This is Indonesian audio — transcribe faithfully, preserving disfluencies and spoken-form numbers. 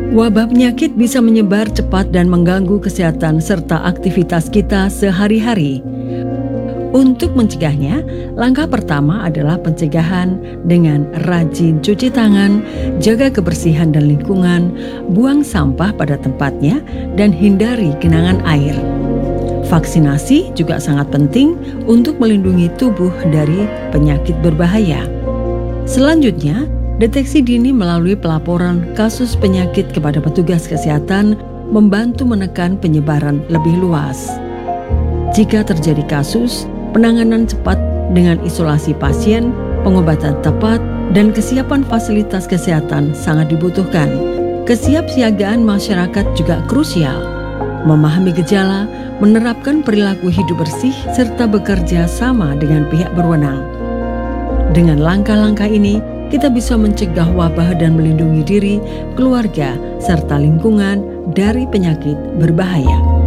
Wabah penyakit bisa menyebar cepat dan mengganggu kesehatan serta aktivitas kita sehari-hari. Untuk mencegahnya, langkah pertama adalah pencegahan dengan rajin cuci tangan, jaga kebersihan dan lingkungan, buang sampah pada tempatnya, dan hindari genangan air. Vaksinasi juga sangat penting untuk melindungi tubuh dari penyakit berbahaya. Selanjutnya, deteksi dini melalui pelaporan kasus penyakit kepada petugas kesehatan membantu menekan penyebaran lebih luas. Jika terjadi kasus, penanganan cepat dengan isolasi pasien, pengobatan tepat, dan kesiapan fasilitas kesehatan sangat dibutuhkan. Kesiapsiagaan masyarakat juga krusial. Memahami gejala, menerapkan perilaku hidup bersih, serta bekerja sama dengan pihak berwenang. Dengan langkah-langkah ini, kita bisa mencegah wabah dan melindungi diri, keluarga, serta lingkungan dari penyakit berbahaya.